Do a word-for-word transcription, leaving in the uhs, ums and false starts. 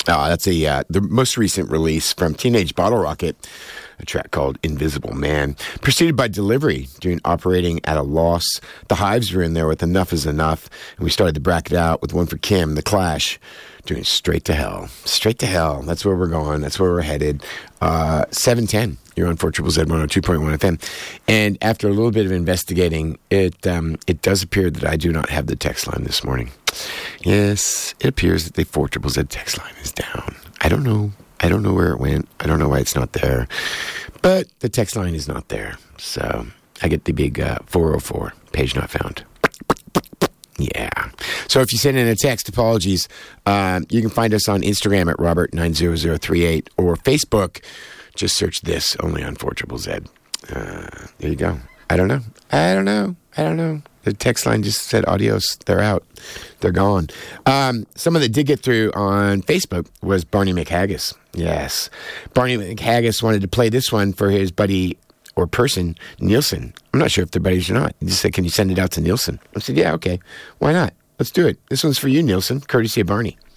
Uh, that's a uh, the most recent release from Teenage Bottle Rocket, a track called Invisible Man. Preceded by Delivery, doing Operating at a Loss. The Hives were in there with Enough is Enough. And we started to bracket out with one for Kim, The Clash, doing Straight to Hell. Straight to Hell. That's where we're going. That's where we're headed. Uh, seven ten. You're on four Z Z one oh two point one F M. And after a little bit of investigating, it um, it does appear that I do not have the text line this morning. Yes, it appears that the four Z Z text line is down. I don't know. I don't know where it went. I don't know why it's not there. But the text line is not there. So I get the big uh, four oh four, page not found. Yeah. So if you send in a text, apologies. Uh, you can find us on Instagram at Robert nine zero zero three eight or Facebook. Just search this only on four Z Z. Uh, there you go. I don't know. I don't know. I don't know. The text line just said adios. They're out. They're gone. Um, someone that did get through on Facebook was Barney McHaggis. Yes. Barney McHaggis wanted to play this one for his buddy or person, Nielsen. I'm not sure if they're buddies or not. He just said, can you send it out to Nielsen? I said, yeah, okay. Why not? Let's do it. This one's for you, Nielsen, courtesy of Barney.